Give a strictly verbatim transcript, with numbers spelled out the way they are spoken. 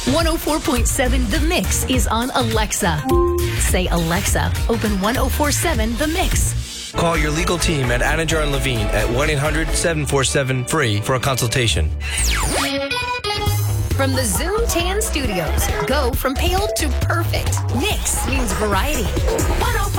one oh four point seven The Mix is on Alexa. Say, Alexa, open one oh four point seven The Mix. Call your legal team at Anidjar and Levine at one eight hundred seven four seven free for a consultation. From the Zoom Tan Studios, go from pale to perfect. Mix means variety. one oh four